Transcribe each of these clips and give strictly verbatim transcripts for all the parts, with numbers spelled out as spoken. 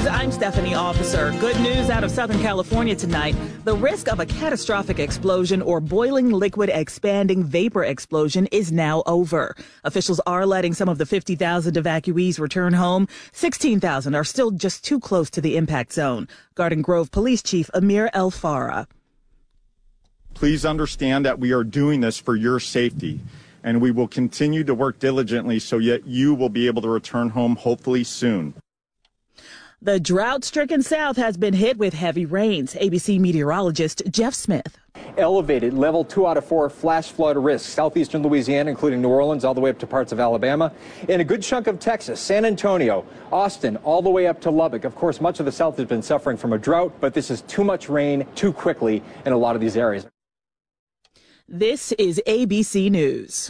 News. I'm Stephanie Officer. Good news out of Southern California tonight. The risk of a catastrophic explosion or boiling liquid expanding vapor explosion is now over. Officials are letting some of the fifty thousand evacuees return home. sixteen thousand are still just too close to the impact zone. Garden Grove Police Chief Amir El Farah. Please understand that we are doing this for your safety, and we will continue to work diligently so that you will be able to return home hopefully soon. The drought-stricken South has been hit with heavy rains. A B C meteorologist Jeff Smith. Elevated level two out of four flash flood risk. Southeastern Louisiana, including New Orleans, all the way up to parts of Alabama, and a good chunk of Texas, San Antonio, Austin, all the way up to Lubbock. Of course, much of the South has been suffering from a drought, but this is too much rain too quickly in a lot of these areas. This is A B C News.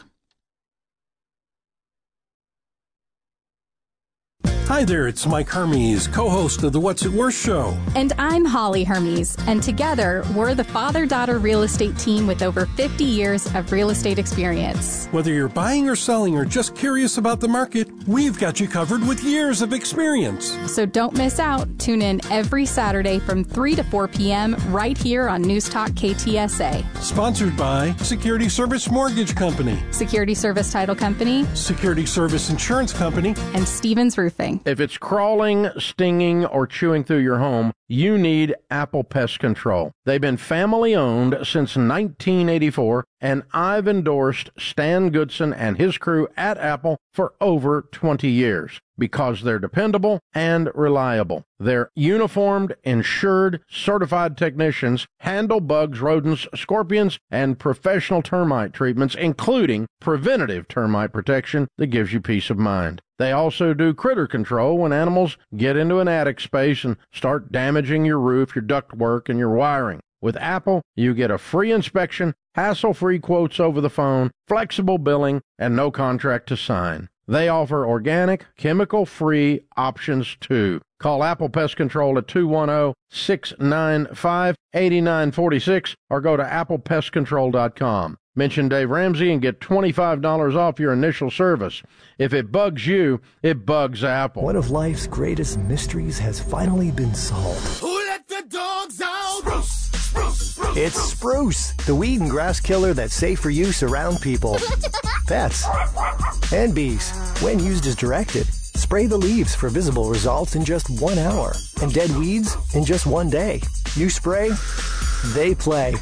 Hi there, it's Mike Hermes, co-host of the What's It Worth show. And I'm Holly Hermes, and together we're the father-daughter real estate team with over fifty years of real estate experience. Whether you're buying or selling or just curious about the market, we've got you covered with years of experience. So don't miss out. Tune in every Saturday from three to four p.m. right here on News Talk K T S A. Sponsored by Security Service Mortgage Company, Security Service Title Company, Security Service Insurance Company, and Stevens Roofing. If it's crawling, stinging, or chewing through your home, you need Apple Pest Control. They've been family-owned since nineteen eighty-four, and I've endorsed Stan Goodson and his crew at Apple for over twenty years because they're dependable and reliable. Their uniformed, insured, certified technicians handle bugs, rodents, scorpions, and professional termite treatments, including preventative termite protection that gives you peace of mind. They also do critter control when animals get into an attic space and start damaging your roof, your ductwork, and your wiring. With Apple, you get a free inspection, hassle-free quotes over the phone, flexible billing, and no contract to sign. They offer organic, chemical-free options, too. Call Apple Pest Control at two one zero, six nine five, eight nine four six or go to apple pest control dot com. Mention Dave Ramsey and get twenty-five dollars off your initial service. If it bugs you, it bugs Apple. One of life's greatest mysteries has finally been solved. Who let the dogs out? Spruce, spruce, spruce. It's Spruce, the weed and grass killer that's safe for use around people, pets, and bees. When used as directed, spray the leaves for visible results in just one hour and dead weeds in just one day. You spray, they play.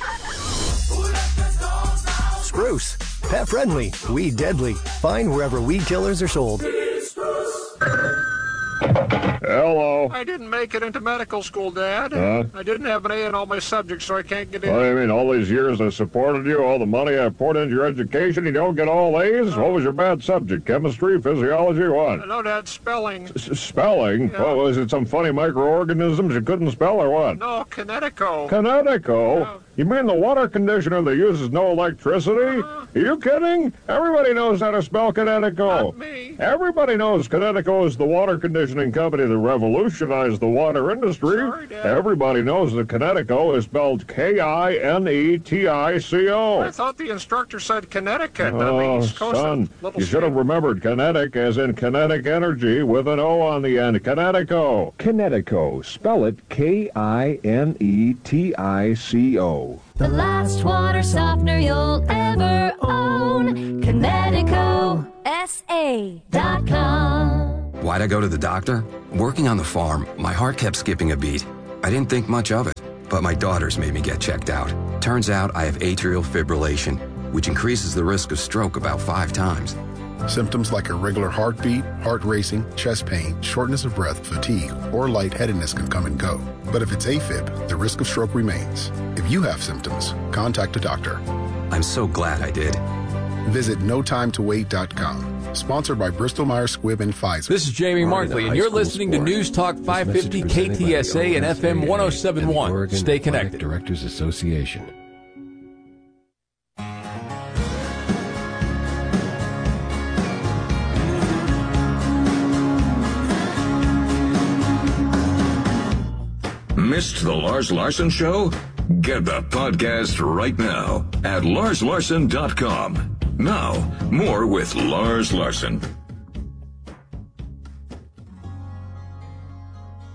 Spruce, pet friendly, weed deadly. Find wherever weed killers are sold. Hello. I didn't make it into medical school, Dad. Huh? I didn't have an A in all my subjects, so I can't get in. What do you mean, all these years I supported you, all the money I poured into your education, you don't get all A's? What was your bad subject? Chemistry, physiology, what? No, Dad, spelling. S- spelling? Yeah. What, was it some funny microorganisms you couldn't spell or what? No, Kinetico. Kinetico? Yeah. You mean the water conditioner that uses no electricity? Uh, Are you kidding? Everybody knows how to spell Kinetico. Not me. Everybody knows Kinetico is the water conditioning company that revolutionized the water industry. Sorry, Dad. Everybody knows that Kinetico is spelled K I N E T I C O. I thought the instructor said Connecticut on Oh, the East Coast. son, Little you should have state. remembered kinetic as in kinetic energy with an O on the end. Kinetico. Kinetico. Spell it K I N E T I C O. The last water softener you'll ever own. Kinetico S A dot com. Why'd I go to the doctor? Working on the farm, my heart kept skipping a beat. I didn't think much of it, but my daughters made me get checked out. Turns out I have atrial fibrillation, which increases the risk of stroke about five times. Symptoms like irregular heartbeat, heart racing, chest pain, shortness of breath, fatigue, or lightheadedness can come and go. But if it's AFib, the risk of stroke remains. If you have symptoms, contact a doctor. I'm so glad I did. Visit no time to wait dot com. Sponsored by Bristol Myers Squibb and Pfizer. This is Jamie Markley, and you're listening to News Talk five fifty K T S A and F M one oh seven point one. Stay connected. Directors Association. Missed the Lars Larson Show? Get the podcast right now at lars larson dot com. Now, more with Lars Larson.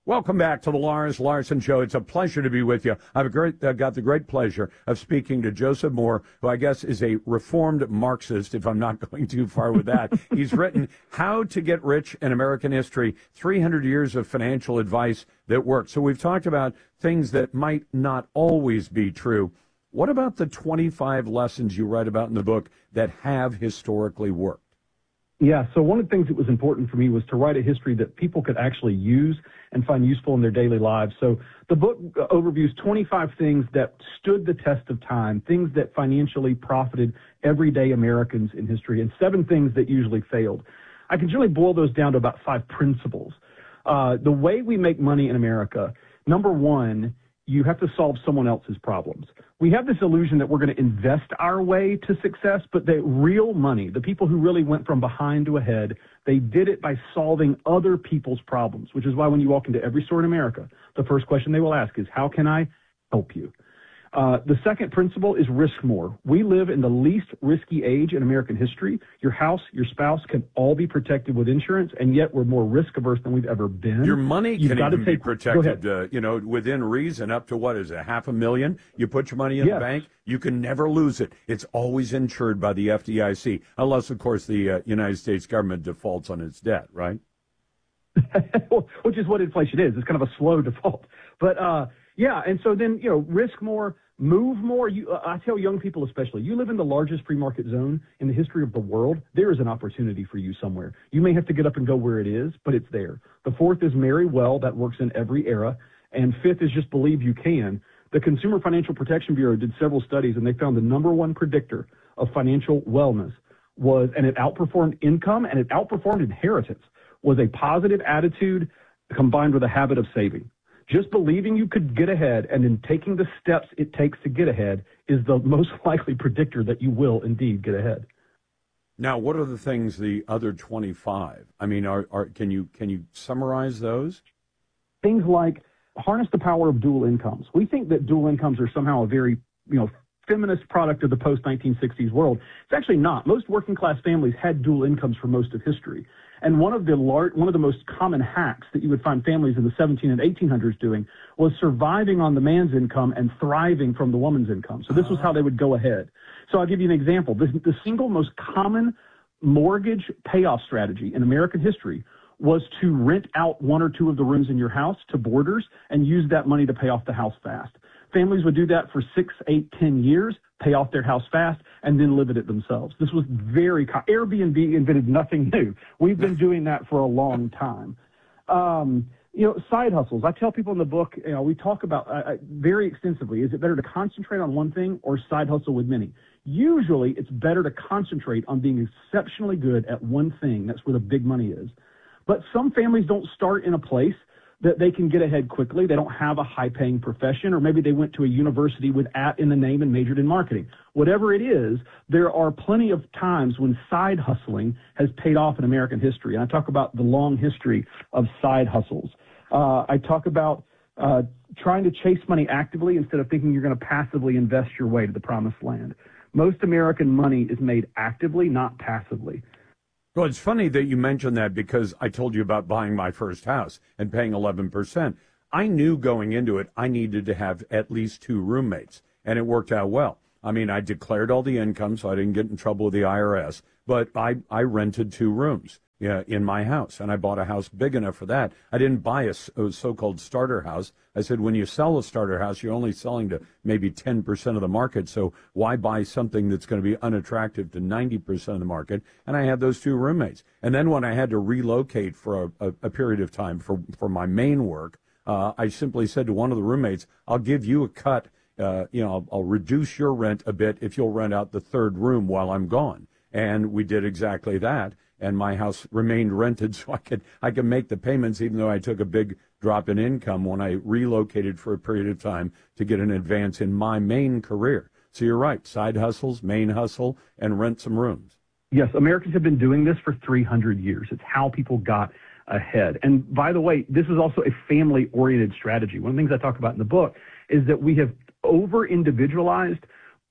Welcome back to the Lars Larson Show. It's a pleasure to be with you. I've great, uh, got the great pleasure of speaking to Joseph Moore, who I guess is a reformed Marxist, if I'm not going too far with that. He's written How to Get Rich in American History, three hundred years of financial advice that works. So we've talked about things that might not always be true. What about the twenty-five lessons you write about in the book that have historically worked? Yeah, so one of the things that was important for me was to write a history that people could actually use and find useful in their daily lives. So the book overviews twenty-five things that stood the test of time, things that financially profited everyday Americans in history, and seven things that usually failed. I can generally boil those down to about five principles. Uh, the way we make money in America, number one, you have to solve someone else's problems. We have this illusion that we're going to invest our way to success, but the real money, the people who really went from behind to ahead, they did it by solving other people's problems, which is why when you walk into every store in America, the first question they will ask is, how can I help you? Uh, the second principle is risk more. We live in the least risky age in American history. Your house, your spouse can all be protected with insurance, and yet we're more risk averse than we've ever been. Your money You've can got even to be take, protected, uh, you know, within reason up to, what is it, half a million? You put your money in Yes. the bank, you can never lose it. It's always insured by the F D I C, unless, of course, the uh, United States government defaults on its debt, right? Which is what inflation is. It's kind of a slow default. But, uh, yeah, and so then, you know, risk more, move more. You, uh, I tell young people especially, you live in the largest free market zone in the history of the world. There is an opportunity for you somewhere. You may have to get up and go where it is, but it's there. The fourth is marry well. That works in every era. And fifth is just believe you can. The Consumer Financial Protection Bureau did several studies, and they found the number one predictor of financial wellness was, and it outperformed income and it outperformed inheritance, was a positive attitude combined with a habit of saving. Just believing you could get ahead and then taking the steps it takes to get ahead is the most likely predictor that you will indeed get ahead. Now, what are the things, the other twenty-five? I mean, are, are can you can you summarize those? Things like harness the power of dual incomes. We think that dual incomes are somehow a very, you know, feminist product of the post nineteen sixties world. It's actually not. Most working class families had dual incomes for most of history. And one of the large, one of the most common hacks that you would find families in the seventeen and eighteen hundreds doing was surviving on the man's income and thriving from the woman's income. So this was how they would go ahead. So I'll give you an example. The, the single most common mortgage payoff strategy in American history was to rent out one or two of the rooms in your house to boarders and use that money to pay off the house fast. Families would do that for six, eight, ten years, pay off their house fast, and then live in it themselves. This was very – Airbnb invented nothing new. We've been doing that for a long time. Um, you know, side hustles. I tell people in the book, you know, we talk about uh, very extensively, is it better to concentrate on one thing or side hustle with many? Usually it's better to concentrate on being exceptionally good at one thing. That's where the big money is. But some families don't start in a place that they can get ahead quickly. They don't have a high-paying profession, or maybe they went to a university with at in the name and majored in marketing. Whatever it is, there are plenty of times when side hustling has paid off in American history. And I talk about the long history of side hustles. Uh, I talk about uh, trying to chase money actively instead of thinking you're going to passively invest your way to the promised land. Most American money is made actively, not passively. Well, it's funny that you mentioned that, because I told you about buying my first house and paying eleven percent. I knew going into it I needed to have at least two roommates, and it worked out well. I mean, I declared all the income so I didn't get in trouble with the I R S, but I, I rented two rooms yeah, in my house, and I bought a house big enough for that. I didn't buy a, a so-called starter house. I said, when you sell a starter house, you're only selling to maybe ten percent of the market, so why buy something that's going to be unattractive to ninety percent of the market? And I had those two roommates. And then when I had to relocate for a, a, a period of time for, for my main work, uh, I simply said to one of the roommates, I'll give you a cut. Uh, you know, I'll, I'll reduce your rent a bit if you'll rent out the third room while I'm gone. And we did exactly that. And my house remained rented so I could I could make the payments, even though I took a big drop in income when I relocated for a period of time to get an advance in my main career. So you're right, side hustles, main hustle, and rent some rooms. Yes, Americans have been doing this for three hundred years. It's how people got ahead. And by the way, this is also a family-oriented strategy. One of the things I talk about in the book is that we have over-individualized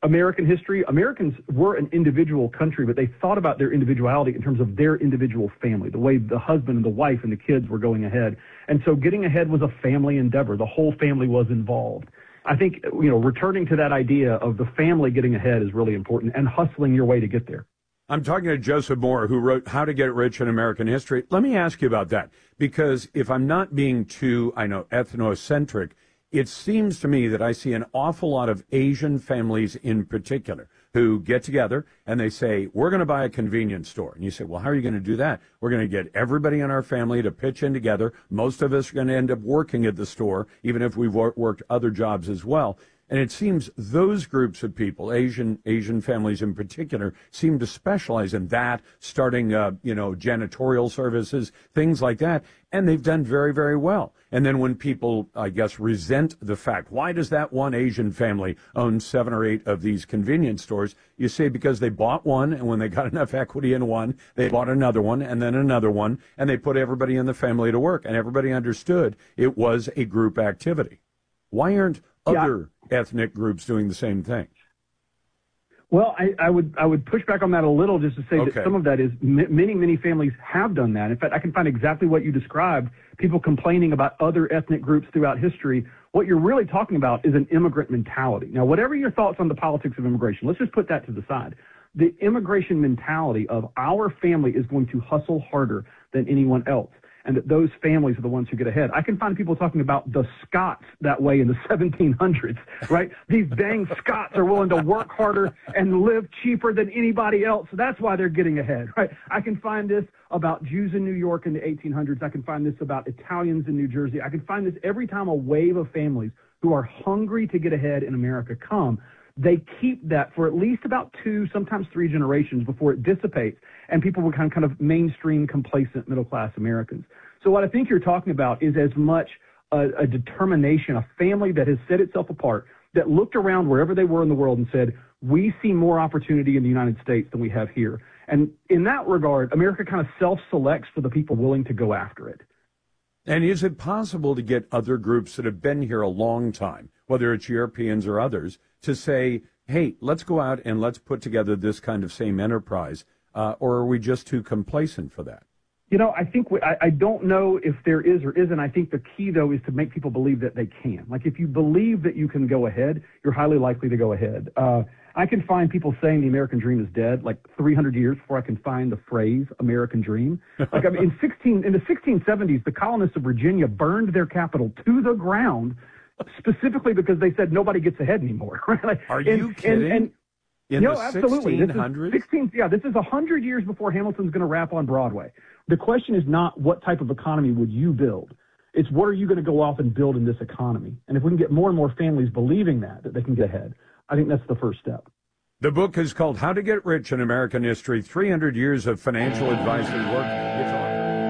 American history, Americans were an individual country, but they thought about their individuality in terms of their individual family, the way the husband and the wife and the kids were going ahead. And so getting ahead was a family endeavor. The whole family was involved. I think, you know, returning to that idea of the family getting ahead is really important, and hustling your way to get there. I'm talking to Joseph Moore, who wrote How to Get Rich in American History. Let me ask you about that, because if I'm not being too, I know, ethnocentric, it seems to me that I see an awful lot of Asian families in particular who get together and they say, we're going to buy a convenience store. And you say, well, how are you going to do that? We're going to get everybody in our family to pitch in together. Most of us are going to end up working at the store, even if we've wor- worked other jobs as well. And it seems those groups of people, Asian Asian families in particular, seem to specialize in that, starting, uh, you know, janitorial services, things like that. And they've done very, very well. And then when people, I guess, resent the fact, why does that one Asian family own seven or eight of these convenience stores? You say because they bought one, and when they got enough equity in one, they bought another one, and then another one, and they put everybody in the family to work. And everybody understood it was a group activity. Why aren't other yeah. ethnic groups doing the same thing? Well, I, I would I would push back on that a little, just to say okay. that some of that is m- many, many families have done that. In fact, I can find exactly what you described, people complaining about other ethnic groups throughout history. What you're really talking about is an immigrant mentality. Now, whatever your thoughts on the politics of immigration, let's just put that to the side. The immigration mentality of our family is going to hustle harder than anyone else, and that those families are the ones who get ahead. I can find people talking about the Scots that way in the seventeen hundreds, right? These dang Scots are willing to work harder and live cheaper than anybody else. So that's why they're getting ahead, right? I can find this about Jews in New York in the eighteen hundreds. I can find this about Italians in New Jersey. I can find this every time a wave of families who are hungry to get ahead in America come. They keep that for at least about two, sometimes three generations before it dissipates, and people become kind of mainstream, complacent, middle-class Americans. So what I think you're talking about is as much a, a determination, a family that has set itself apart, that looked around wherever they were in the world and said, we see more opportunity in the United States than we have here. And in that regard, America kind of self-selects for the people willing to go after it. And is it possible to get other groups that have been here a long time, whether it's Europeans or others, to say, hey, let's go out and let's put together this kind of same enterprise, uh, or are we just too complacent for that? You know, I think we, I, I don't know if there is or isn't. I think the key, though, is to make people believe that they can. Like, if you believe that you can go ahead, you're highly likely to go ahead. Uh, I can find people saying the American dream is dead, like three hundred years before I can find the phrase American dream. Like, I mean, in sixteen in the sixteen seventies, the colonists of Virginia burned their capital to the ground, specifically because they said nobody gets ahead anymore. Right? Like, Are you and, kidding? And, and, in no, the absolutely. sixteen hundreds? This is sixteen, yeah, this is one hundred years before Hamilton's going to rap on Broadway. The question is not what type of economy would you build. It's what are you going to go off and build in this economy? And if we can get more and more families believing that, that they can get ahead, I think that's the first step. The book is called How to Get Rich in American History, three hundred years of financial advice and work. It's